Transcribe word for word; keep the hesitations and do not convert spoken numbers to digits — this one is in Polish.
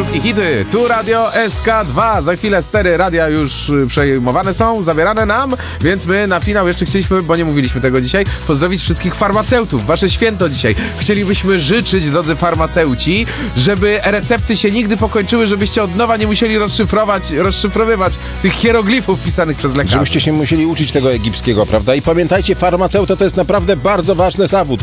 Polskie hity, tu Radio S K dwa. Za chwilę stery radia już przejmowane są, zabierane nam, więc my na finał jeszcze chcieliśmy, bo nie mówiliśmy tego dzisiaj, pozdrowić wszystkich farmaceutów. Wasze święto dzisiaj. Chcielibyśmy życzyć, drodzy farmaceuci, żeby recepty się nigdy pokończyły, żebyście od nowa nie musieli rozszyfrować, rozszyfrowywać tych hieroglifów pisanych przez lekarzy. Żebyście się musieli uczyć tego egipskiego, prawda? I pamiętajcie, farmaceuta to jest naprawdę bardzo ważny zawód.